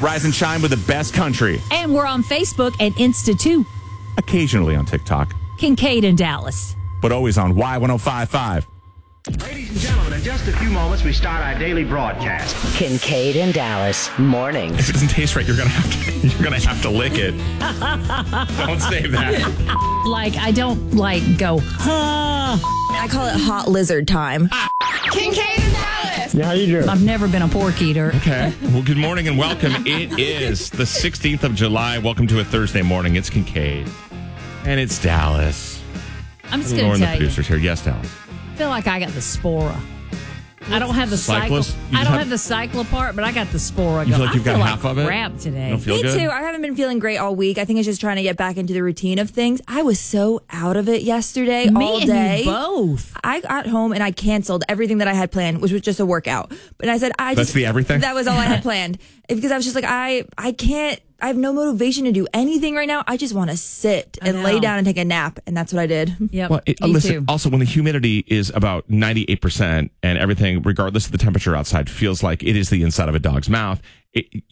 Rise and shine with the best country. And we're on Facebook and Insta too. Occasionally on TikTok, Kincaid and Dallas. but always on Y1055. Ladies and gentlemen, in just a few moments, we start our daily broadcast. Kincaid and Dallas mornings. If it doesn't taste right, you're gonna have to lick it. Don't save that. Like, I don't, go, huh. I call it hot lizard time. Kincaid and Dallas. Yeah, how you doing? I've never been a pork eater. Okay. Well, good morning and welcome. It is the 16th of July. Welcome to a Thursday morning. It's Kincaid. And it's Dallas. I'm just going Lauren, to the tell you. producer's here. Yes, Dallas. I feel like I got the spora. I don't have the cycle. Cyclist? You I just don't have- have the cyclo part, but I got the spora. You feel like you've got I feel half of it? crap today. You don't feel Me good? too. I haven't been feeling great all week. I think it's just trying to get back into the routine of things. I was so out of it yesterday Me all and day. you both. I got home and I canceled everything that I had planned, which was just a workout. But I said, That's the everything? That was all I had planned. Because I was just like, I can't, I have no motivation to do anything right now. I just want to sit and lay know. down and take a nap. And that's what I did. Yep. Well, me listen, too. also, when the humidity is about 98% and everything, regardless of the temperature outside, feels like it is the inside of a dog's mouth,